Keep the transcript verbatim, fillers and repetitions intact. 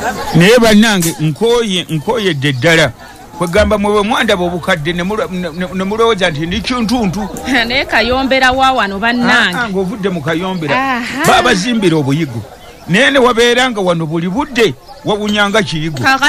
naye bannange nkoye nkoye ddala kwegamba mwe mwandaba obukadde ne mulowooza nti ndi kintuntu naye kayombera wa wano bannange ng'ovudde mu kayombera baabazimbira obuyigo naye ne wabeeranga wano buli budde wawunyanga kiyigo